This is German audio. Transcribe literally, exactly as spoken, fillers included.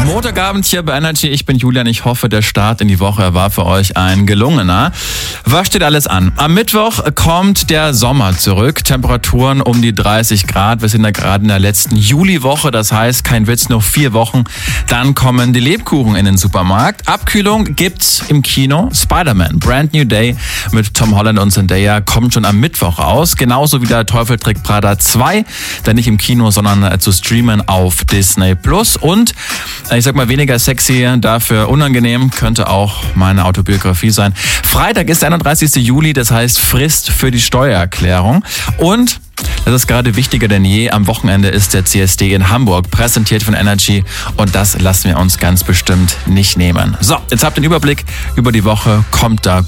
Montagabend hier bei Energy. Ich bin Julian. Ich hoffe, der Start in die Woche war für euch ein gelungener. Was steht alles an? Am Mittwoch kommt der Sommer zurück. Temperaturen um die dreißig Grad. Wir sind da gerade in der letzten Juliwoche. Das heißt, kein Witz, noch vier Wochen. Dann kommen die Lebkuchen in den Supermarkt. Abkühlung gibt's im Kino. Spider-Man, Brand New Day mit Tom Holland und Zendaya kommt schon am Mittwoch raus. Genauso wie der Teufel trägt Prada zwei. Dann nicht im Kino, sondern zu streamen auf Disney Plus. Und ich sag mal, weniger sexy, dafür unangenehm, könnte auch meine Autobiografie sein. Freitag ist der einunddreißigste Juli, das heißt Frist für die Steuererklärung. Und das ist gerade wichtiger denn je. Am Wochenende ist der C S D in Hamburg, präsentiert von Energy. Und das lassen wir uns ganz bestimmt nicht nehmen. So, jetzt habt ihr den Überblick über die Woche. Kommt da